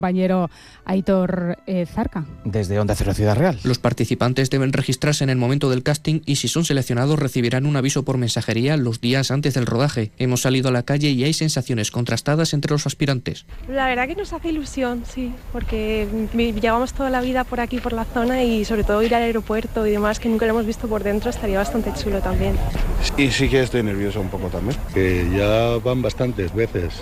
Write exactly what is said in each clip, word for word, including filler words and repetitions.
Compañero Aitor eh, Zarca. Desde Onda Cero Ciudad Real. Los participantes deben registrarse en el momento del casting y si son seleccionados recibirán un aviso por mensajería los días antes del rodaje. Hemos salido a la calle y hay sensaciones contrastadas entre los aspirantes. La verdad que nos hace ilusión, sí, porque llevamos toda la vida por aquí, por la zona, y sobre todo ir al aeropuerto y demás, que nunca lo hemos visto por dentro, estaría bastante chulo también. Y sí que estoy nervioso un poco también, que ya van bastantes veces.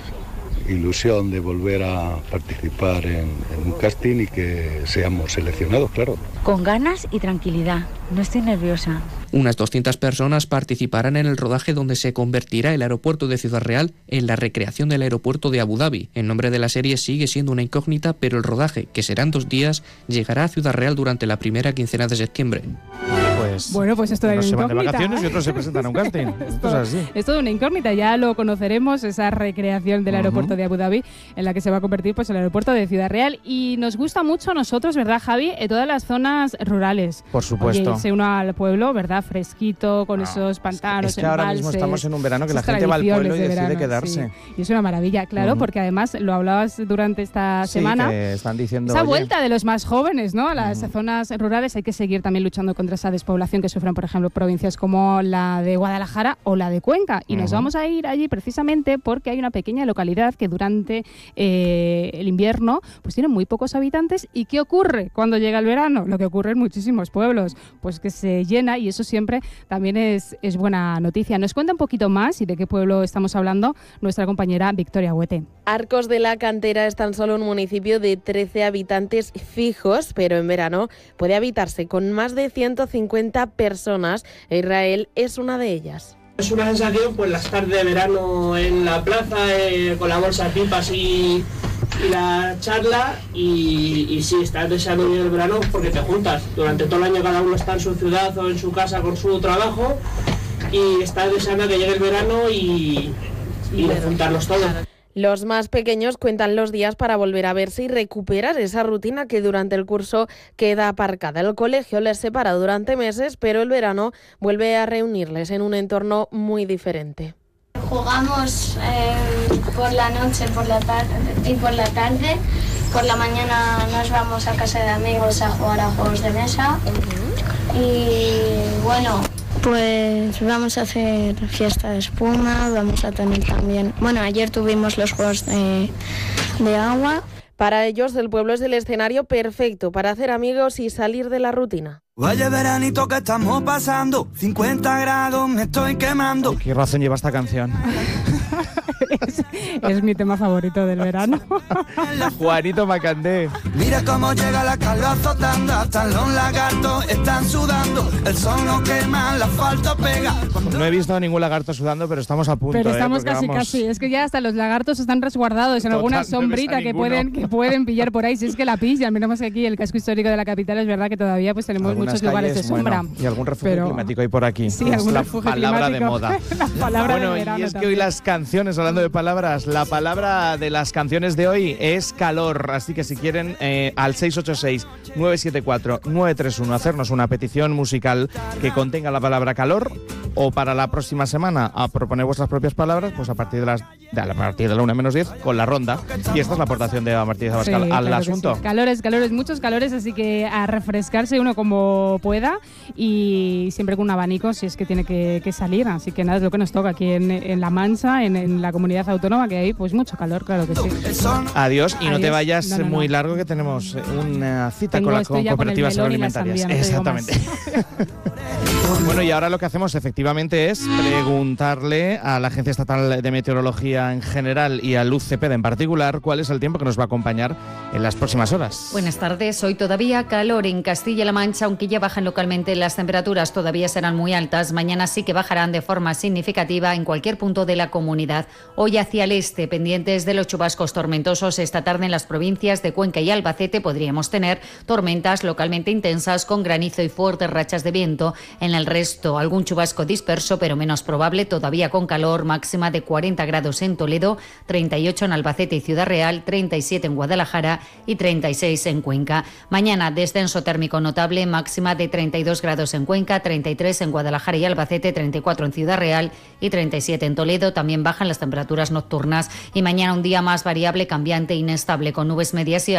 Ilusión de volver a participar en, en un casting y que seamos seleccionados, claro. Con ganas y tranquilidad, no estoy nerviosa. Unas doscientas personas participarán en el rodaje donde se convertirá el aeropuerto de Ciudad Real en la recreación del aeropuerto de Abu Dhabi. El nombre de la serie sigue siendo una incógnita, pero el rodaje, que será en dos días, llegará a Ciudad Real durante la primera quincena de septiembre. Pues, bueno, pues esto de una incógnita. Se van de vacaciones y otros se presentan a un casting. Esto es así. Es toda una incógnita, ya lo conoceremos, esa recreación del aeropuerto uh-huh. de Abu Dhabi, en la que se va a convertir pues el aeropuerto de Ciudad Real. Y nos gusta mucho a nosotros, ¿verdad, Javi? En todas las zonas rurales. Por supuesto. Oye, se uno al pueblo, ¿verdad? Fresquito, con no, esos pantanos, es que ahora embalses, mismo estamos en un verano que la gente va al pueblo y decide verano, quedarse. Sí. Y es una maravilla, claro, uh-huh. porque además lo hablabas durante esta sí, semana. Que están diciendo, esa oye, vuelta de los más jóvenes, ¿no? A las uh-huh. zonas rurales. Hay que seguir también luchando contra esa despoblación que sufren, por ejemplo, provincias como la de Guadalajara o la de Cuenca. Y uh-huh. nos vamos a ir allí precisamente porque hay una pequeña localidad que durante eh, el invierno pues tiene muy pocos habitantes. ¿Y qué ocurre cuando llega el verano? Lo que ocurre en muchísimos pueblos, pues que se llena, y eso siempre también es, es buena noticia. Nos cuenta un poquito más y de qué pueblo estamos hablando nuestra compañera Victoria Huete. Arcos de la Cantera es tan solo un municipio de trece habitantes fijos, pero en verano puede habitarse con más de ciento cincuenta personas. Israel es una de ellas. Es una sensación, pues las tardes de verano en la plaza, eh, con la bolsa de pipas y, y la charla, y, y sí, estás deseando venir el verano porque te juntas. Durante todo el año cada uno está en su ciudad o en su casa con su trabajo, y estás deseando que llegue el verano y, y de juntarlos todos. Los más pequeños cuentan los días para volver a verse y recuperar esa rutina que durante el curso queda aparcada. El colegio les separa durante meses, pero el verano vuelve a reunirles en un entorno muy diferente. Jugamos eh, por la noche por la tarde, y por la tarde. Por la mañana nos vamos a casa de amigos a jugar a juegos de mesa. Uh-huh. Y bueno, pues vamos a hacer fiesta de espuma, vamos a tener también... Bueno, ayer tuvimos los juegos de, de agua. Para ellos, el pueblo es el escenario perfecto para hacer amigos y salir de la rutina. Vaya veranito que estamos pasando, cincuenta grados, me estoy quemando. ¿Qué razón lleva esta canción? es, es mi tema favorito del verano. Juanito Macandé. Mira cómo llega la calor azotando, hasta los lagartos están sudando, el sol no quema, el asfalto pega. No he visto a ningún lagarto sudando, pero estamos a punto. Pero estamos ¿eh? casi, vamos... casi. Es que ya hasta los lagartos están resguardados en Total, alguna sombrita no que, pueden, que pueden pillar por ahí. Si es que la pillan. Miramos que aquí el casco histórico de la capital es verdad que todavía pues tenemos Algunas muchos calles, lugares de sombra. Bueno, y algún refugio pero... climático hay por aquí. Sí, es la palabra climático. de moda. La palabra bueno, de verano y es que también. hoy las canciones, hablando de palabras, la palabra de las canciones de hoy es calor. Así que si quieren, eh, al seis ocho seis, nueve siete cuatro, nueve tres uno hacernos una petición musical que contenga la palabra calor, o para la próxima semana a proponer vuestras propias palabras, pues a partir de las de, a partir de la una menos diez con la ronda. Y esta es la aportación de Eva Martínez Abascal sí, al claro asunto. Sí. Calores, calores, muchos calores, así que a refrescarse uno como pueda y siempre con un abanico si es que tiene que, que salir. Así que nada, es lo que nos toca aquí en, en La Mancha, en, en la comunidad autónoma, que hay pues mucho calor, claro que sí. Adiós y Adiós. No te vayas no, no, no. muy largo, que tenemos una cita Tengo, con las con cooperativas con agroalimentarias. Sandía, no Exactamente. Bueno, y ahora lo que hacemos efectivamente es preguntarle a la Agencia Estatal de Meteorología en general y a Luz Cepeda en particular cuál es el tiempo que nos va a acompañar en las próximas horas. Buenas tardes. Hoy todavía calor en Castilla-La Mancha, aunque ya bajan localmente las temperaturas, todavía serán muy altas. Mañana sí que bajarán de forma significativa en cualquier punto de la comunidad. Hoy hacia el este, pendientes de los chubascos tormentosos. Esta tarde en las provincias de Cuenca y Albacete podríamos tener tormentas localmente intensas con granizo y fuertes rachas de viento. En el resto, algún chubasco disperso, pero menos probable, todavía con calor, máxima de cuarenta grados en Toledo, treinta y ocho en Albacete y Ciudad Real, treinta y siete en Guadalajara y treinta y seis en Cuenca. Mañana, descenso térmico notable, máxima de treinta y dos grados en Cuenca, treinta y tres en Guadalajara y Albacete, treinta y cuatro en Ciudad Real y treinta y siete en Toledo. También bajan las temperaturas nocturnas y mañana un día más variable, cambiante e inestable, con nubes medias y